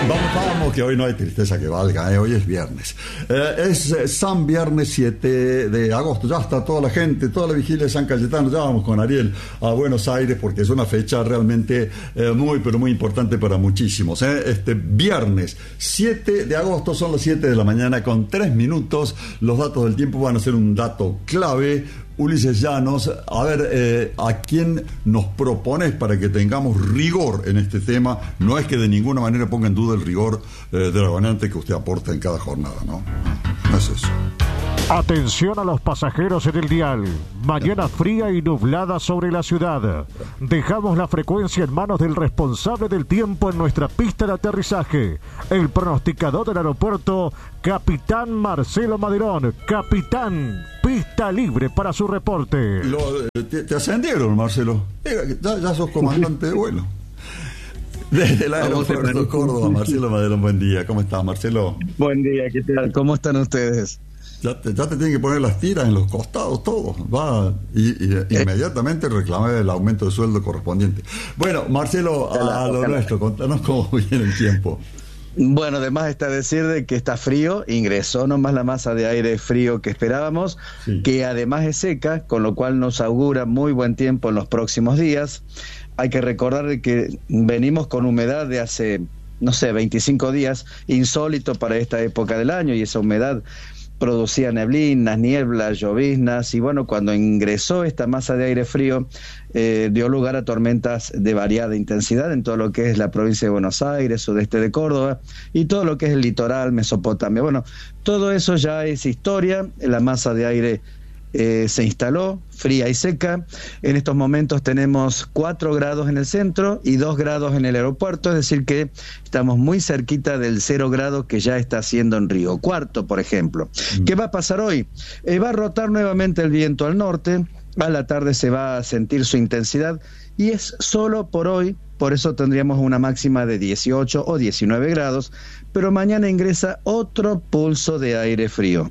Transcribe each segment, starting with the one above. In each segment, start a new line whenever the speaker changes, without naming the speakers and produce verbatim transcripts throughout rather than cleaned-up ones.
Vamos, vamos, que hoy no hay tristeza que valga, ¿eh? Hoy es viernes. Eh, es eh, San Viernes siete de agosto. Ya está toda la gente, toda la vigilia de San Cayetano. Ya vamos con Ariel a Buenos Aires porque es una fecha realmente eh, muy, pero muy importante para muchísimos. ¿eh? Este viernes siete de agosto, son las siete de la mañana con tres minutos. Los datos del tiempo van a ser un dato clave. Ulises Llanos, a ver, eh, ¿a quién nos propones para que tengamos rigor en este tema? No es que de ninguna manera ponga en duda el rigor eh, dragonante que usted aporta en cada jornada, ¿no? No es eso.
Atención a los pasajeros en el dial. Mañana fría y nublada sobre la ciudad. Dejamos la frecuencia en manos del responsable del tiempo en nuestra pista de aterrizaje. El pronosticador del aeropuerto, Capitán Marcelo Maderón. Capitán, pista libre para su reporte.
Lo, te, te ascendieron, Marcelo. Ya, ya sos comandante de vuelo. Desde el aeropuerto de Córdoba, Marcelo Maderón, buen día. ¿Cómo estás, Marcelo?
Buen día, ¿qué tal? ¿Cómo están ustedes?
Ya te, ya te tienen que poner las tiras en los costados, todo. Va y, y eh. inmediatamente reclamar el aumento de sueldo correspondiente. Bueno, Marcelo, a, a lo nuestro, contanos cómo viene el tiempo.
Bueno, además está decir de que está frío, ingresó nomás la masa de aire frío que esperábamos, sí. Que además es seca, con lo cual nos augura muy buen tiempo en los próximos días. Hay que recordar de que venimos con humedad de hace, no sé, veinticinco días, insólito para esta época del año, y esa humedad producía neblinas, nieblas, lloviznas, y bueno, cuando ingresó esta masa de aire frío, eh, dio lugar a tormentas de variada intensidad en todo lo que es la provincia de Buenos Aires, sudeste de Córdoba, y todo lo que es el litoral, Mesopotamia. Bueno, todo eso ya es historia. La masa de aire Eh, se instaló, fría y seca. En estos momentos tenemos cuatro grados en el centro y dos grados en el aeropuerto, es decir que estamos muy cerquita del cero grado que ya está haciendo en Río Cuarto, por ejemplo. Mm. ¿Qué va a pasar hoy? Eh, va a rotar nuevamente el viento al norte, a la tarde se va a sentir su intensidad y es solo por hoy, por eso tendríamos una máxima de dieciocho o diecinueve grados, pero mañana ingresa otro pulso de aire frío.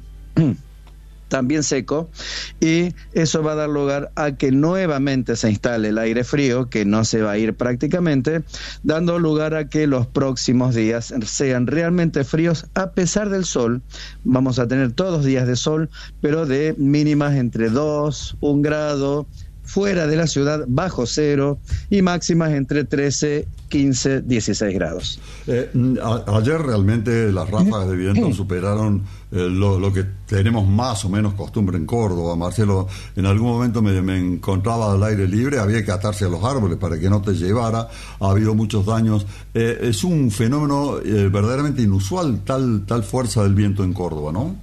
También seco, y eso va a dar lugar a que nuevamente se instale el aire frío, que no se va a ir prácticamente, dando lugar a que los próximos días sean realmente fríos a pesar del sol. Vamos a tener todos días de sol, pero de mínimas entre dos, un grado, fuera de la ciudad bajo cero, y máximas entre trece, quince, dieciséis grados.
Eh, a, ayer realmente las ráfagas de viento superaron eh, lo, lo que tenemos más o menos costumbre en Córdoba. Marcelo, en algún momento me, me encontraba al aire libre, había que atarse a los árboles para que no te llevara, ha habido muchos daños. Eh, es un fenómeno eh, verdaderamente inusual, tal, tal fuerza del viento en Córdoba, ¿no?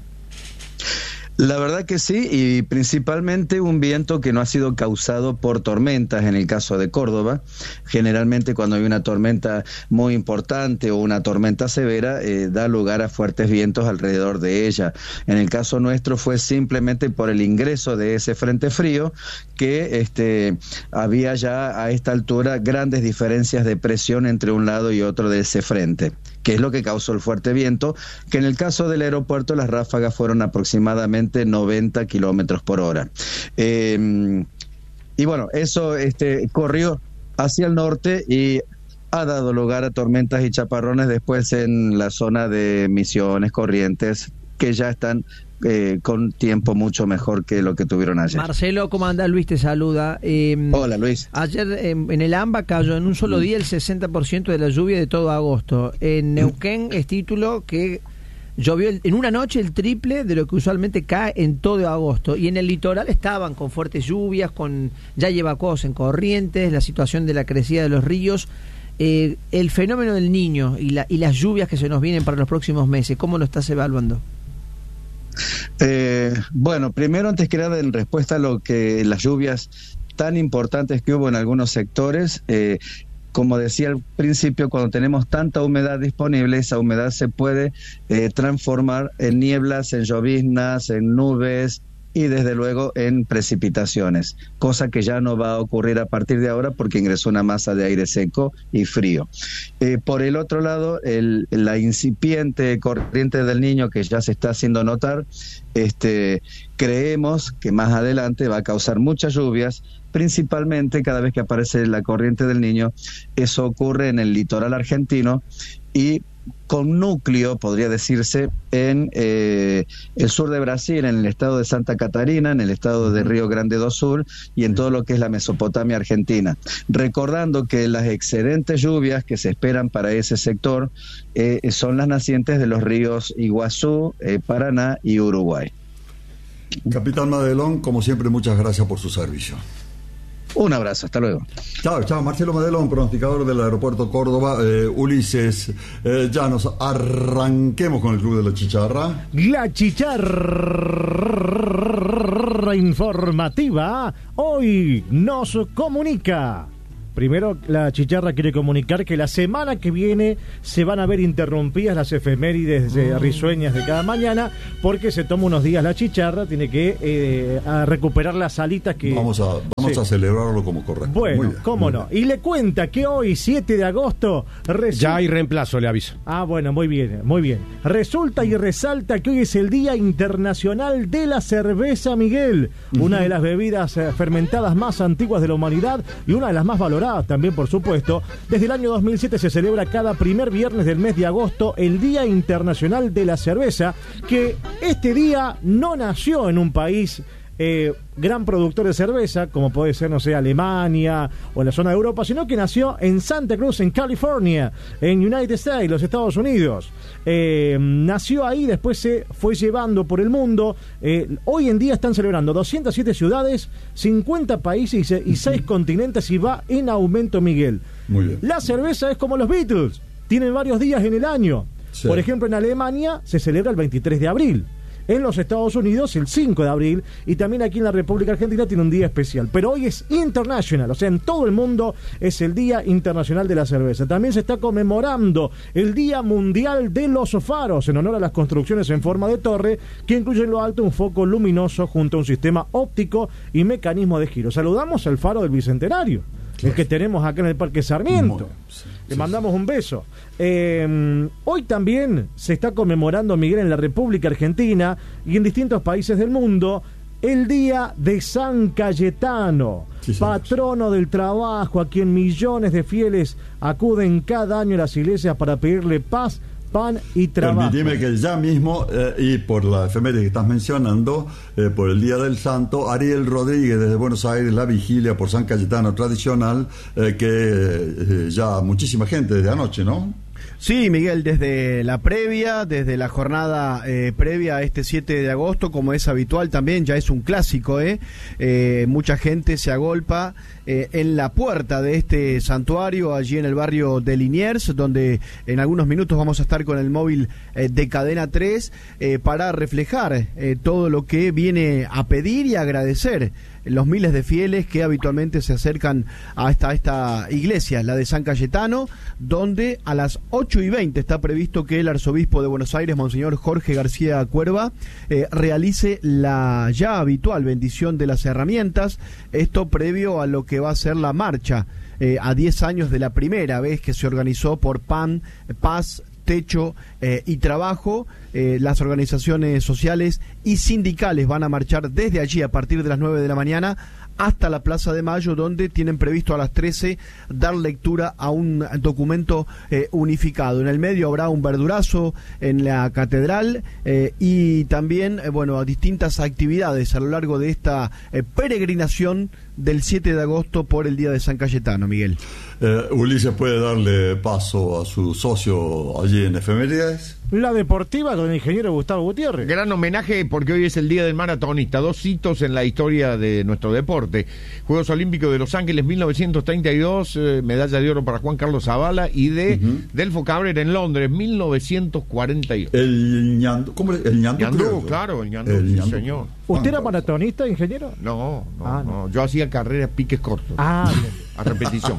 La verdad que sí, y principalmente un viento que no ha sido causado por tormentas en el caso de Córdoba. Generalmente cuando hay una tormenta muy importante o una tormenta severa, eh, da lugar a fuertes vientos alrededor de ella. En el caso nuestro fue simplemente por el ingreso de ese frente frío que este, había ya a esta altura grandes diferencias de presión entre un lado y otro de ese frente, que es lo que causó el fuerte viento, que en el caso del aeropuerto las ráfagas fueron aproximadamente noventa kilómetros por hora. Eh, y bueno, eso este, corrió hacia el norte y ha dado lugar a tormentas y chaparrones después en la zona de Misiones, Corrientes, que ya están eh, con tiempo mucho mejor que lo que tuvieron ayer.
Marcelo, ¿cómo anda? Luis te saluda. Eh,
Hola, Luis.
Ayer eh, en el AMBA cayó en un solo día el sesenta por ciento de la lluvia de todo agosto. En Neuquén es título que llovió el, en una noche el triple de lo que usualmente cae en todo agosto. Y en el litoral estaban con fuertes lluvias, con ya hay evacuados en Corrientes, la situación de la crecida de los ríos. Eh, el fenómeno del Niño y, la, y las lluvias que se nos vienen para los próximos meses, ¿cómo lo estás evaluando?
Eh, bueno, primero, antes que nada, en respuesta a lo que las lluvias tan importantes que hubo en algunos sectores, eh, como decía al principio, cuando tenemos tanta humedad disponible, esa humedad se puede eh, transformar en nieblas, en lloviznas, en nubes y desde luego en precipitaciones, cosa que ya no va a ocurrir a partir de ahora porque ingresó una masa de aire seco y frío. Eh, por el otro lado, el, la incipiente corriente del Niño, que ya se está haciendo notar, este, creemos que más adelante va a causar muchas lluvias, principalmente cada vez que aparece la corriente del Niño. Eso ocurre en el litoral argentino y con núcleo, podría decirse, en eh, el sur de Brasil, en el estado de Santa Catarina, en el estado de Río Grande do Sul y en todo lo que es la Mesopotamia argentina. Recordando que las excedentes lluvias que se esperan para ese sector eh, son las nacientes de los ríos Iguazú, eh, Paraná y Uruguay.
Capitán Madelón, como siempre, muchas gracias por su servicio.
Un abrazo, hasta luego.
Chao, chao. Marcelo Madelón, pronosticador del aeropuerto Córdoba. Eh, Ulises eh, Llanos, arranquemos con el Club de la Chicharra.
La Chicharra informativa hoy nos comunica. Primero, la Chicharra quiere comunicar que la semana que viene se van a ver interrumpidas las efemérides de risueñas de cada mañana, porque se toma unos días la Chicharra, tiene que eh, a recuperar las alitas que...
Vamos a, vamos
sí.
a celebrarlo como correcto.
Bueno, cómo no. Y le cuenta que hoy, siete de agosto... Resu...
Ya hay reemplazo, le aviso.
Ah, bueno, muy bien, muy bien. Resulta y resalta que hoy es el Día Internacional de la Cerveza, Miguel. Uh-huh. Una de las bebidas eh, fermentadas más antiguas de la humanidad y una de las más valoradas también, por supuesto. Desde el año dos mil siete se celebra cada primer viernes del mes de agosto el Día Internacional de la Cerveza, que este día no nació en un país eh, gran productor de cerveza, como puede ser, no sé, Alemania o en la zona de Europa, sino que nació en Santa Cruz, en California, en United States, los Estados Unidos. Eh, nació ahí, después se fue llevando por el mundo. Eh, hoy en día están celebrando doscientas siete ciudades, cincuenta países y, y seis continentes, y va en aumento, Miguel.
Muy bien.
La cerveza es como los Beatles, tienen varios días en el año. Sí. Por ejemplo, en Alemania se celebra el veintitrés de abril. En los Estados Unidos el cinco de abril, y también aquí en la República Argentina tiene un día especial. Pero hoy es international, o sea, en todo el mundo es el Día Internacional de la Cerveza. También se está conmemorando el Día Mundial de los Faros, en honor a las construcciones en forma de torre, que incluye en lo alto un foco luminoso junto a un sistema óptico y mecanismo de giro. Saludamos al Faro del Bicentenario, el que tenemos acá en el Parque Sarmiento. Sí, Le mandamos sí. un beso. Eh, hoy también se está conmemorando, Miguel, en la República Argentina y en distintos países del mundo, el Día de San Cayetano, sí, patrono del trabajo, a quien millones de fieles acuden cada año a las iglesias para pedirle paz, pan y trabajo.
Permíteme que ya mismo, eh, y por la efeméride que estás mencionando, eh, por el Día del Santo, Ariel Rodríguez desde Buenos Aires, la vigilia por San Cayetano tradicional, eh, que eh, ya muchísima gente desde anoche, ¿no?
Sí, Miguel, desde la previa, desde la jornada eh, previa a este siete de agosto, como es habitual también, ya es un clásico, ¿eh? eh mucha gente se agolpa eh, en la puerta de este santuario, allí en el barrio de Liniers, donde en algunos minutos vamos a estar con el móvil eh, de Cadena tres eh, para reflejar eh, todo lo que viene a pedir y a agradecer los miles de fieles que habitualmente se acercan a esta, a esta iglesia, la de San Cayetano, donde a las ocho y veinte está previsto que el arzobispo de Buenos Aires, Monseñor Jorge García Cuerva, eh, realice la ya habitual bendición de las herramientas, esto previo a lo que va a ser la marcha eh, a diez años de la primera vez que se organizó por Pan, Paz, Techo eh, y Trabajo. Eh, las organizaciones sociales y sindicales van a marchar desde allí a partir de las nueve de la mañana hasta la Plaza de Mayo, donde tienen previsto a las trece dar lectura a un documento eh, unificado. En el medio habrá un verdurazo en la catedral eh, y también, eh, bueno, distintas actividades a lo largo de esta eh, peregrinación del siete de agosto por el Día de San Cayetano, Miguel.
Eh, Ulises puede darle paso a su socio allí en Efemérides.
La deportiva con el ingeniero Gustavo Gutiérrez.
Gran homenaje porque hoy es el Día del Maratonista, dos hitos en la historia de nuestro deporte. Juegos Olímpicos de Los Ángeles mil novecientos treinta y dos, eh, medalla de oro para Juan Carlos Zavala, y de uh-huh. Delfo Cabrera en Londres mil novecientos cuarenta y ocho.
El ñandú, ¿cómo el ñandú?
ñandú claro, el ñandú,
el
sí,
ñandú.
señor.
¿Usted era maratonista, ingeniero?
No, no,
ah, no.
no. Yo hacía carreras piques cortos.
Ah,
a repetición.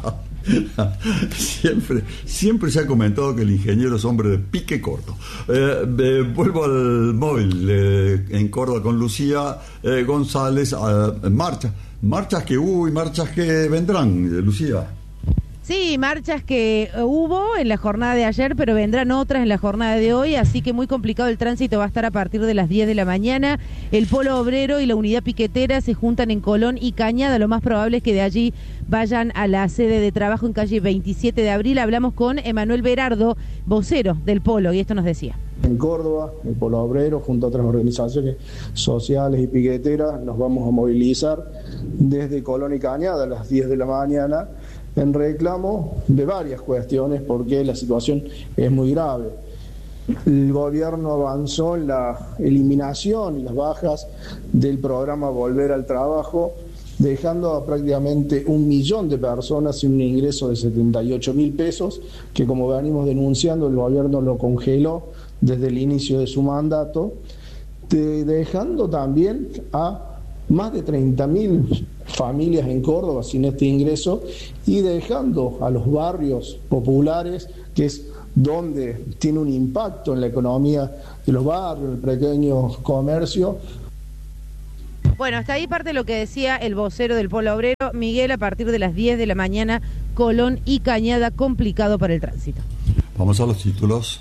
siempre siempre se ha comentado que el ingeniero es hombre de pique corto. Eh, eh, vuelvo al móvil eh, en Córdoba con Lucía eh, González. Eh, marcha, marchas que hubo y marchas que vendrán, Lucía.
Sí, marchas que hubo en la jornada de ayer, pero vendrán otras en la jornada de hoy, así que muy complicado el tránsito va a estar a partir de las diez de la mañana. El Polo Obrero y la Unidad Piquetera se juntan en Colón y Cañada, lo más probable es que de allí vayan a la sede de trabajo en calle veintisiete de abril. Hablamos con Emanuel Berardo, vocero del Polo, y esto nos decía.
En Córdoba, el Polo Obrero, junto a otras organizaciones sociales y piqueteras, nos vamos a movilizar desde Colón y Cañada a las diez de la mañana en reclamo de varias cuestiones, porque la situación es muy grave. El gobierno avanzó en la eliminación y las bajas del programa Volver al Trabajo, dejando a prácticamente un millón de personas sin un ingreso de setenta y ocho mil pesos, que como venimos denunciando, el gobierno lo congeló desde el inicio de su mandato, dejando también a más de treinta mil familias en Córdoba sin este ingreso y dejando a los barrios populares, que es donde tiene un impacto en la economía de los barrios, el pequeño comercio.
Bueno, hasta ahí parte de lo que decía el vocero del Polo Obrero. Miguel, a partir de las diez de la mañana, Colón y Cañada, complicado para el tránsito.
Vamos a los títulos.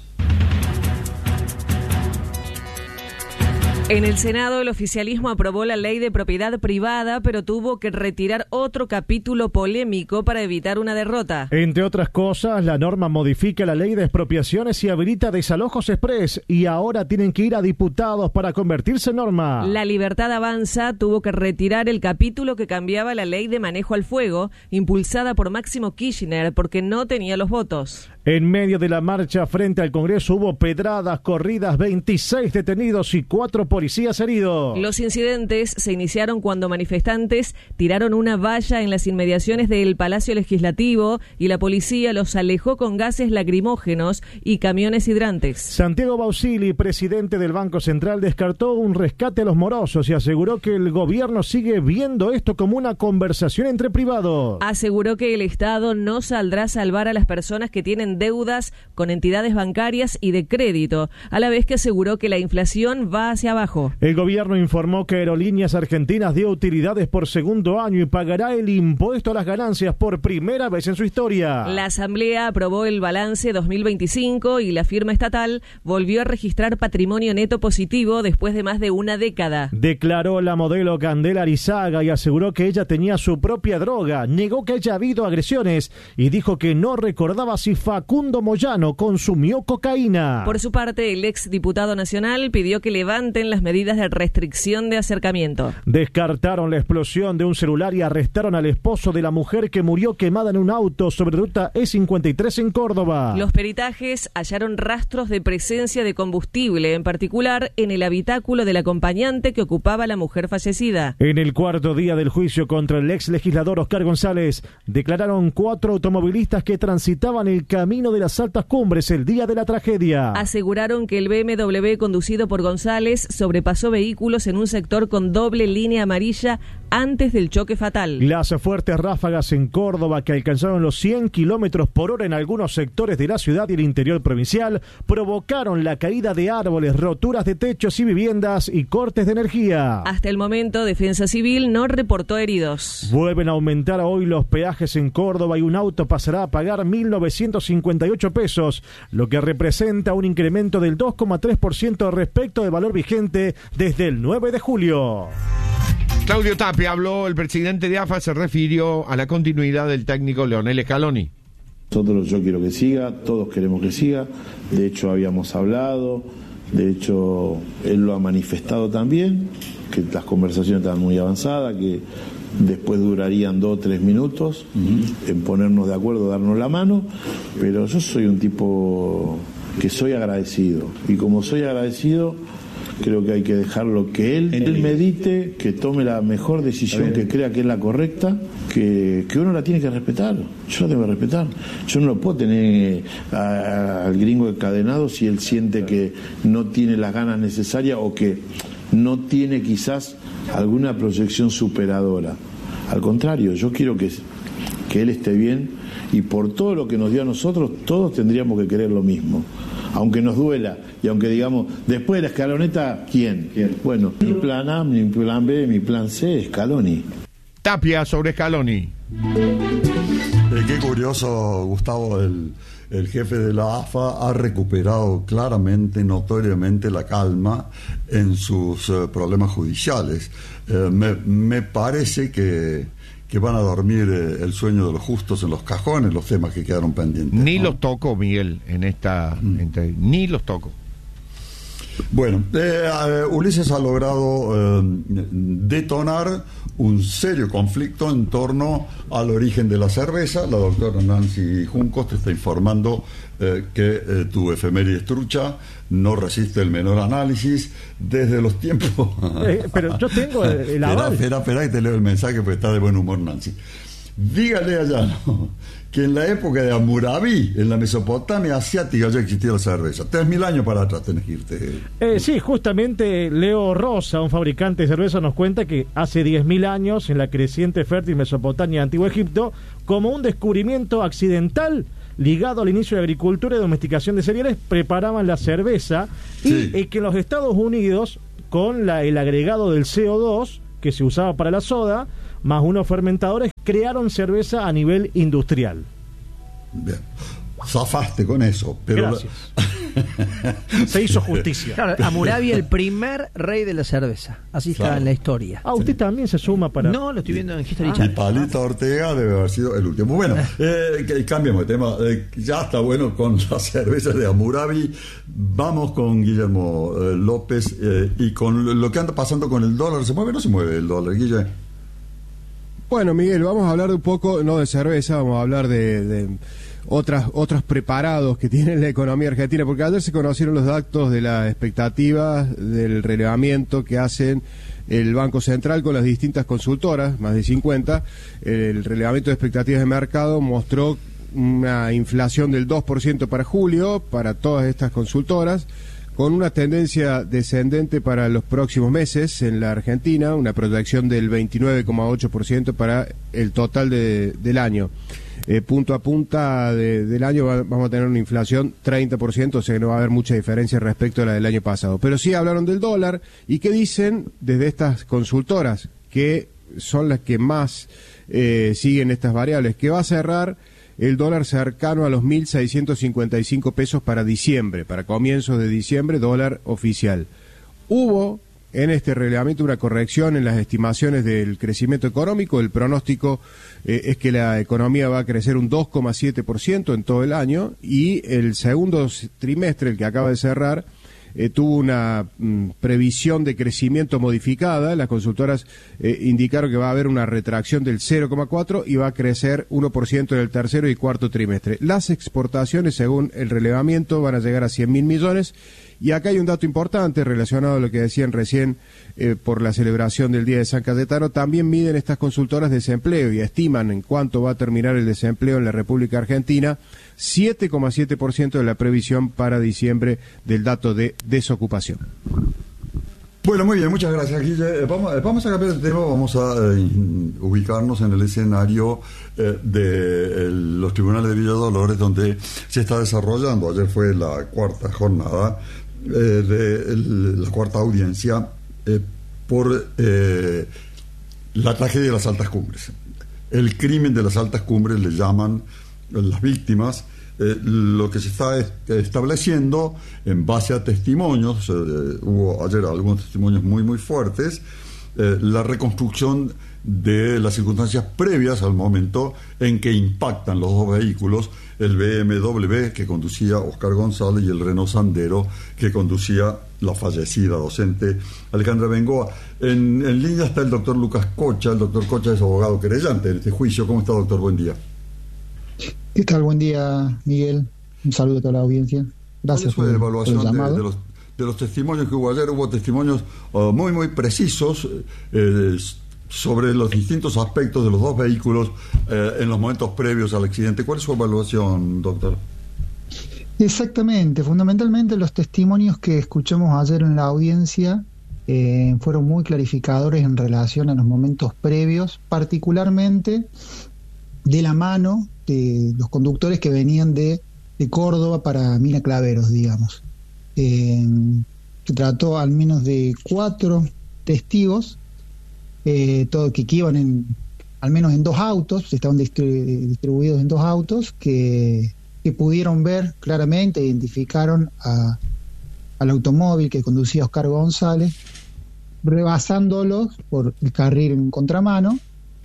En el Senado, el oficialismo aprobó la ley de propiedad privada, pero tuvo que retirar otro capítulo polémico para evitar una derrota.
Entre otras cosas, la norma modifica la ley de expropiaciones y habilita desalojos express, y ahora tienen que ir a diputados para convertirse en norma.
La Libertad Avanza tuvo que retirar el capítulo que cambiaba la ley de manejo al fuego, impulsada por Máximo Kirchner, porque no tenía los votos.
En medio de la marcha frente al Congreso hubo pedradas, corridas, veintiséis detenidos y cuatro policías heridos.
Los incidentes se iniciaron cuando manifestantes tiraron una valla en las inmediaciones del Palacio Legislativo y la policía los alejó con gases lacrimógenos y camiones hidrantes.
Santiago Bausili, presidente del Banco Central, descartó un rescate a los morosos y aseguró que el gobierno sigue viendo esto como una conversación entre privados.
Aseguró que el Estado no saldrá a salvar a las personas que tienen deudas con entidades bancarias y de crédito, a la vez que aseguró que la inflación va hacia abajo.
El gobierno informó que Aerolíneas Argentinas dio utilidades por segundo año y pagará el impuesto a las ganancias por primera vez en su historia.
La Asamblea aprobó el balance dos mil veinticinco y la firma estatal volvió a registrar patrimonio neto positivo después de más de una década.
Declaró la modelo Candela Arizaga y aseguró que ella tenía su propia droga, negó que haya habido agresiones y dijo que no recordaba si Facundo Moyano consumió cocaína.
Por su parte, el ex diputado nacional pidió que levanten las medidas de restricción de acercamiento.
Descartaron la explosión de un celular y arrestaron al esposo de la mujer que murió quemada en un auto sobre ruta E cincuenta y tres en Córdoba.
Los peritajes hallaron rastros de presencia de combustible, en particular en el habitáculo del acompañante que ocupaba la mujer fallecida.
En el cuarto día del juicio contra el ex legislador Oscar González, declararon cuatro automovilistas que transitaban el camino de las altas cumbres el día de la tragedia.
Aseguraron que el B M W conducido por González sobrepasó vehículos en un sector con doble línea amarilla antes del choque fatal.
Las fuertes ráfagas en Córdoba, que alcanzaron los cien kilómetros por hora en algunos sectores de la ciudad y el interior provincial, provocaron la caída de árboles, roturas de techos y viviendas y cortes de energía.
Hasta el momento, Defensa Civil no reportó heridos.
Vuelven a aumentar hoy los peajes en Córdoba y un auto pasará a pagar mil novecientos cincuenta y ocho pesos, lo que representa un incremento del dos coma tres por ciento respecto del valor vigente desde el nueve de julio.
Claudio Tapia habló, el presidente de A F A se refirió a la continuidad del técnico Leonel Scaloni.
Nosotros, yo quiero que siga, todos queremos que siga, de hecho habíamos hablado, de hecho él lo ha manifestado también, que las conversaciones estaban muy avanzadas, que después durarían dos o tres minutos uh-huh. en ponernos de acuerdo, darnos la mano, pero yo soy un tipo que soy agradecido, y como soy agradecido, creo que hay que dejarlo que él, él medite, que tome la mejor decisión, que crea que es la correcta, que, que uno la tiene que respetar. Yo la tengo que respetar. Yo no lo puedo tener a, a, al gringo encadenado si él siente que no tiene las ganas necesarias o que no tiene quizás alguna proyección superadora. Al contrario, yo quiero que, que él esté bien, y por todo lo que nos dio a nosotros, todos tendríamos que querer lo mismo. Aunque nos duela, y aunque digamos, después de la escaloneta, ¿quién? ¿Quién? Bueno, mi plan A, mi plan B, mi plan C, Scaloni.
Tapia sobre Scaloni.
Eh, qué curioso, Gustavo, el, el jefe de la A F A ha recuperado claramente, notoriamente la calma en sus uh, problemas judiciales. Eh, me, me parece que, que van a dormir eh, el sueño de los justos en los cajones, los temas que quedaron pendientes.
Ni
¿no?
los tocó, Miguel, en esta... Mm. Entre, ni los tocó.
Bueno, eh, uh, Ulises ha logrado uh, detonar un serio conflicto en torno al origen de la cerveza. La doctora Nancy Juncos te está informando eh, que eh, tu efeméride trucha no resiste el menor análisis desde los tiempos.
Eh, pero yo tengo el, el aval.
Espera, espera, espera que te leo el mensaje porque está de buen humor Nancy. Dígale allá, ¿no?, que en la época de Hammurabi, en la Mesopotamia asiática, ya existía la cerveza. Tres mil años para atrás tenés que irte.
Eh, sí, justamente Leo Rosa, un fabricante de cerveza, nos cuenta que hace diez mil años, en la creciente fértil Mesopotamia y Antiguo Egipto, como un descubrimiento accidental ligado al inicio de agricultura y domesticación de cereales, preparaban la cerveza, sí. y eh, que en los Estados Unidos, con la, el agregado del C O dos que se usaba para la soda, más unos fermentadores, crearon cerveza a nivel industrial.
Bien. Zafaste con eso, pero
gracias. La... se hizo justicia.
Claro, Hammurabi, el primer rey de la cerveza. Así está, claro, en la historia.
Ah, usted sí. también se suma para...
No, lo estoy viendo en History
ah,
Channel.
Y Palito Ortega debe haber sido el último. Bueno, eh, cambiamos de tema. Eh, ya está bueno con la cerveza de Hammurabi. Vamos con Guillermo eh, López eh, y con lo que anda pasando con el dólar. ¿Se mueve o no se mueve el dólar, Guille?
Bueno, Miguel, vamos a hablar de un poco, no de cerveza, vamos a hablar de... de... Otras, otros preparados que tiene la economía argentina, porque ayer se conocieron los datos de las expectativas del relevamiento que hacen el Banco Central con las distintas consultoras, más de cincuenta. El relevamiento de expectativas de mercado mostró una inflación del dos por ciento para julio, para todas estas consultoras, con una tendencia descendente para los próximos meses en la Argentina, una proyección del veintinueve coma ocho por ciento para el total de, del año. Eh, punto a punta de, del año va, vamos a tener una inflación treinta por ciento, o sea que no va a haber mucha diferencia respecto a la del año pasado. Pero sí hablaron del dólar, y ¿qué dicen desde estas consultoras, que son las que más eh, siguen estas variables? Que va a cerrar el dólar cercano a los mil seiscientos cincuenta y cinco pesos para diciembre, para comienzos de diciembre, dólar oficial. Hubo en este relevamiento una corrección en las estimaciones del crecimiento económico. El pronóstico eh, es que la economía va a crecer un dos coma siete por ciento en todo el año, y el segundo trimestre, el que acaba de cerrar, eh, tuvo una mm, previsión de crecimiento modificada. Las consultoras eh, indicaron que va a haber una retracción del cero coma cuatro y va a crecer uno por ciento en el tercero y cuarto trimestre. Las exportaciones, según el relevamiento, van a llegar a cien mil millones. Y acá hay un dato importante relacionado a lo que decían recién eh, por la celebración del Día de San Cayetano. También miden estas consultoras desempleo y estiman en cuánto va a terminar el desempleo en la República Argentina. siete coma siete por ciento de la previsión para diciembre del dato de desocupación.
Bueno, muy bien, muchas gracias, Guille. Vamos, vamos a cambiar de tema, vamos a eh, ubicarnos en el escenario eh, de el, los tribunales de Villa Dolores, donde se está desarrollando, ayer fue la cuarta jornada, eh, de el, la cuarta audiencia eh, por eh, la tragedia de las altas cumbres. El crimen de las altas cumbres le llaman las víctimas. Eh, lo que se está est- estableciendo en base a testimonios, eh, hubo ayer algunos testimonios muy muy fuertes, eh, la reconstrucción de las circunstancias previas al momento en que impactan los dos vehículos, el B M W que conducía Oscar González y el Renault Sandero que conducía la fallecida docente Alejandra Bengoa. En, en línea está el doctor Lucas Cocha. El doctor Cocha es abogado querellante en este juicio. ¿Cómo está, doctor? Buen día.
¿Qué tal? Buen día, Miguel. Un saludo a toda la audiencia. Gracias por,
la evaluación
por el llamado.
De, de, los, de los testimonios que hubo ayer. Hubo testimonios uh, muy, muy precisos eh, sobre los distintos aspectos de los dos vehículos eh, en los momentos previos al accidente. ¿Cuál es su evaluación, doctor?
Exactamente. Fundamentalmente los testimonios que escuchamos ayer en la audiencia eh, fueron muy clarificadores en relación a los momentos previos, particularmente de la mano de los conductores que venían de, de Córdoba para Mina Claveros, digamos. Eh, se trató al menos de cuatro testigos, eh, todo, que, que iban en, al menos en dos autos, estaban distri- distribuidos en dos autos, que, que pudieron ver claramente, identificaron a, al automóvil que conducía Oscar González, rebasándolos por el carril en contramano,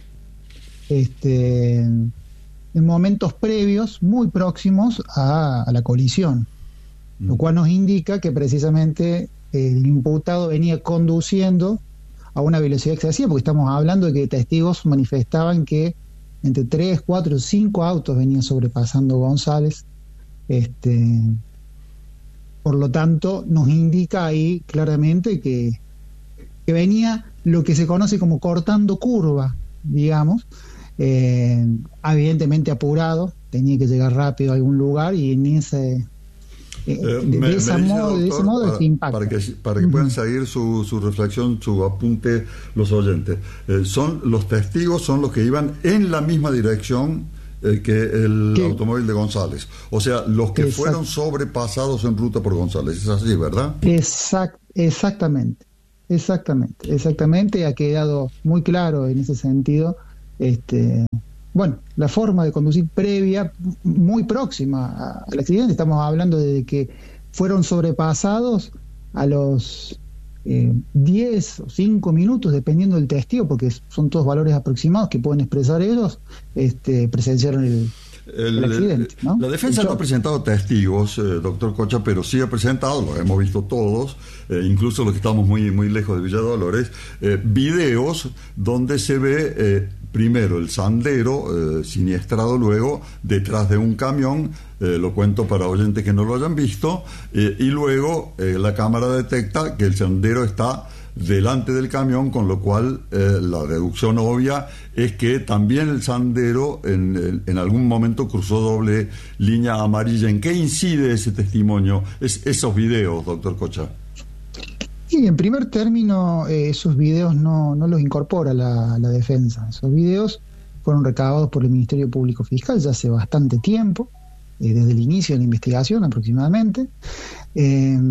este, en momentos previos, muy próximos a, a la colisión, mm. lo cual nos indica que precisamente el imputado venía conduciendo a una velocidad excesiva, porque estamos hablando de que testigos manifestaban que entre tres, cuatro, cinco autos venían sobrepasando González. Este, por lo tanto, nos indica ahí claramente que, que venía lo que se conoce como cortando curva, digamos, eh, evidentemente apurado, tenía que llegar rápido a algún lugar y en ese... Eh, de,
me,
de, esa
me dice,
modo,
doctor,
de ese modo
para,
es impacto.
Para que, para que uh-huh. puedan seguir su, su reflexión, su apunte los oyentes. Eh, son los testigos, son los que iban en la misma dirección eh, que el ¿Qué? automóvil de González. O sea, los que Exacto. fueron sobrepasados en ruta por González. Es así, ¿verdad?
Exact, exactamente. Exactamente. Exactamente. Ha quedado muy claro en ese sentido. Este... Bueno, la forma de conducir previa, muy próxima al accidente, estamos hablando de que fueron sobrepasados a los eh, diez o cinco minutos, dependiendo del testigo, porque son todos valores aproximados que pueden expresar ellos, este, presenciaron el, el, el accidente, ¿no?
La defensa no ha presentado testigos, eh, doctor Cocha, pero sí ha presentado, lo hemos visto todos, eh, incluso los que estamos muy, muy lejos de Villa Dolores, eh, videos donde se ve... Eh, primero el Sandero eh, siniestrado, luego detrás de un camión, eh, lo cuento para oyentes que no lo hayan visto, eh, y luego eh, la cámara detecta que el Sandero está delante del camión, con lo cual eh, la deducción obvia es que también el Sandero en, en algún momento cruzó doble línea amarilla. ¿En qué incide ese testimonio, es, esos videos, doctor Cocha?
Sí, en primer término, eh, esos videos no, no los incorpora la, la defensa. Esos videos fueron recabados por el Ministerio Público Fiscal ya hace bastante tiempo, eh, desde el inicio de la investigación aproximadamente. Eh,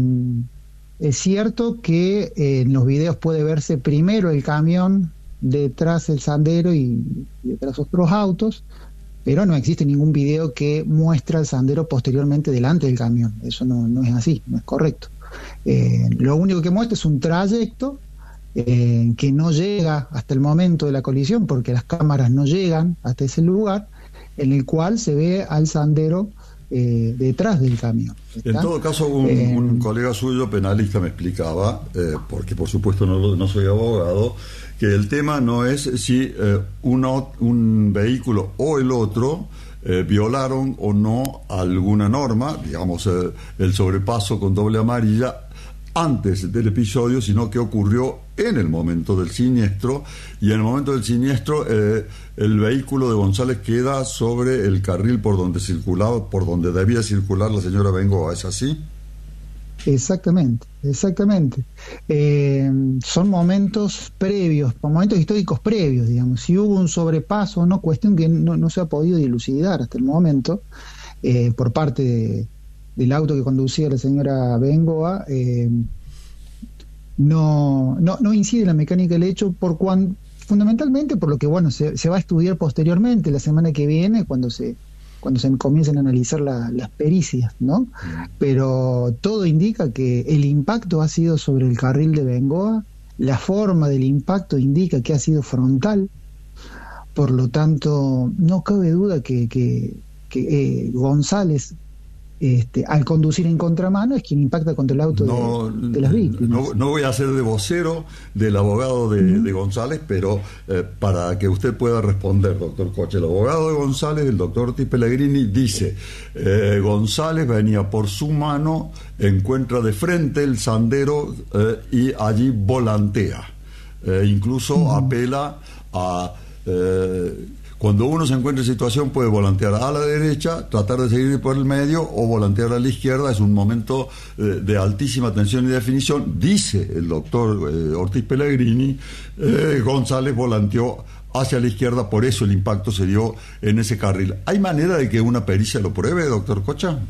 es cierto que eh, en los videos puede verse primero el camión, detrás el Sandero y, y detrás otros autos, pero no existe ningún video que muestre al Sandero posteriormente delante del camión. Eso no, no es así, no es correcto. Eh, lo único que muestra es un trayecto eh, que no llega hasta el momento de la colisión, porque las cámaras no llegan hasta ese lugar, en el cual se ve al Sandero eh, detrás del camión. ¿Está?
En todo caso, un, eh, un colega suyo penalista me explicaba, eh, porque por supuesto no, no soy abogado, que el tema no es si eh, uno, un vehículo o el otro Eh, violaron o no alguna norma, digamos eh, el sobrepaso con doble amarilla antes del episodio, sino que ocurrió en el momento del siniestro, y en el momento del siniestro eh, el vehículo de González queda sobre el carril por donde circulaba, por donde debía circular la señora Bengoa. ¿Es así?
Exactamente, exactamente. Eh, son momentos previos, momentos históricos previos, digamos. Si hubo un sobrepaso o no, cuestión que no, no se ha podido dilucidar hasta el momento, eh, por parte de, del auto que conducía la señora Bengoa, eh, no, no, no incide en la mecánica del hecho, por cuan, fundamentalmente por lo que bueno se, se va a estudiar posteriormente, la semana que viene, cuando se cuando se comiencen a analizar la, las pericias, ¿no? Pero todo indica que el impacto ha sido sobre el carril de Bengoa, la forma del impacto indica que ha sido frontal, por lo tanto no cabe duda que, que, que eh, González, este, al conducir en contramano, es quien impacta contra el auto no, de, de las víctimas.
No, no voy a ser de vocero del abogado de, uh-huh. de González, pero eh, para que usted pueda responder, doctor Coche, el abogado de González, el doctor Ortiz Pellegrini, dice eh, González venía por su mano, encuentra de frente el Sandero eh, y allí volantea. Eh, incluso uh-huh. apela a... Eh, Cuando uno se encuentra en situación puede volantear a la derecha, tratar de seguir por el medio o volantear a la izquierda. Es un momento eh, de altísima tensión y definición. Dice el doctor eh, Ortiz Pellegrini, eh, González volanteó hacia la izquierda, por eso el impacto se dio en ese carril. ¿Hay manera de que una pericia lo pruebe, doctor Cocha?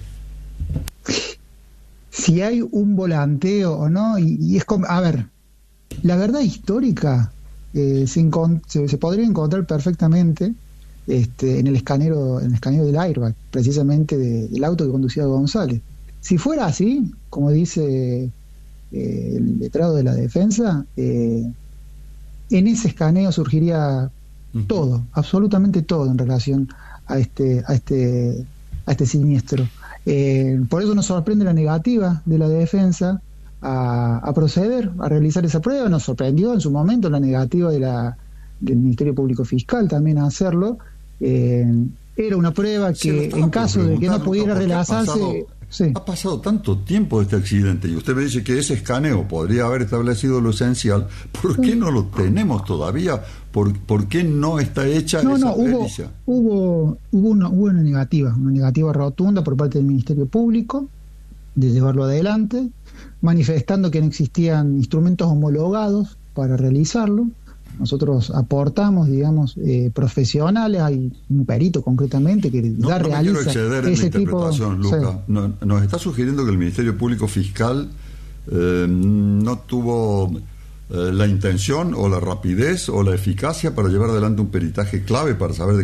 Si hay un volanteo o no, y, y es como, a ver, la verdad histórica eh, se, encont- se, se podría encontrar perfectamente este, en el escaneo, en el escaneo del airbag, precisamente de, del auto que conducía González. Si fuera así, como dice eh, el letrado de la defensa, eh, en ese escaneo surgiría uh-huh. todo, absolutamente todo en relación a este, a este, a este siniestro. Eh, por eso nos sorprende la negativa de la defensa a, a proceder a realizar esa prueba. Nos sorprendió en su momento la negativa de la, del Ministerio Público Fiscal también a hacerlo. Eh, era una prueba que en caso de que no pudiera realizarse... Sí.
Ha pasado tanto tiempo de este accidente y usted me dice que ese escaneo podría haber establecido lo esencial. ¿Por qué no lo tenemos todavía? ¿Por, por qué no está hecha
no,
esa
no, hubo,
pericia?
Hubo, hubo, una, hubo una negativa, una negativa rotunda por parte del Ministerio Público de llevarlo adelante, manifestando que no existían instrumentos homologados para realizarlo. Nosotros aportamos, digamos, eh, profesionales, hay un perito concretamente que
no,
da
no
realiza
me quiero exceder en
ese
la interpretación,
tipo.
Luca.
Sí.
No, nos está sugiriendo que el Ministerio Público Fiscal eh, no tuvo eh, la intención o la rapidez o la eficacia para llevar adelante un peritaje clave para saber de